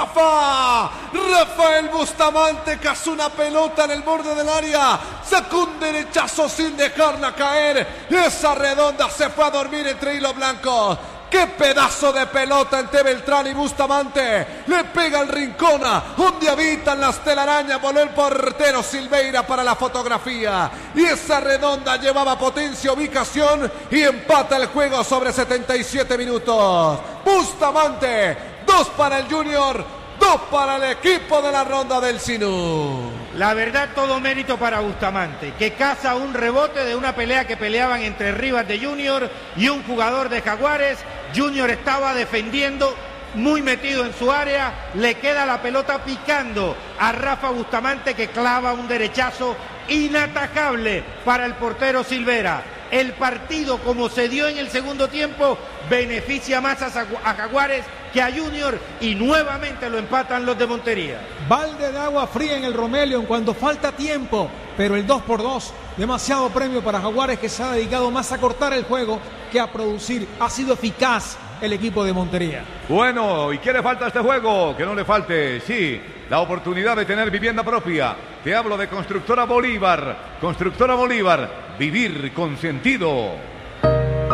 Rafa. Rafael Bustamante cazó una pelota en el borde del área. Sacó un derechazo sin dejarla caer. Esa redonda se fue a dormir entre hilos blancos. ¡Qué pedazo de pelota entre Beltrán y Bustamante! Le pega al Rincona, donde habitan las telarañas. Voló el portero Silveira para la fotografía. Y esa redonda llevaba potencia, ubicación y empata el juego sobre 77 minutos. Bustamante, 2 para el Junior, 2 para el equipo de la Ronda del Sinú. La verdad, todo mérito para Bustamante, que caza un rebote de una pelea que peleaban entre Rivas de Junior y un jugador de Jaguares. Junior estaba defendiendo, muy metido en su área, le queda la pelota picando a Rafa Bustamante, que clava un derechazo inatajable para el portero Silvera. El partido, como se dio en el segundo tiempo, beneficia más a Jaguares que a Junior, y nuevamente lo empatan los de Montería. Balde de agua fría en el Romelion cuando falta tiempo, pero el 2-2, demasiado premio para Jaguares, que se ha dedicado más a cortar el juego que a producir. Ha sido eficaz el equipo de Montería. Bueno, ¿y qué le falta a este juego? Que no le falte, sí, la oportunidad de tener vivienda propia. Te hablo de Constructora Bolívar. Constructora Bolívar, vivir con sentido.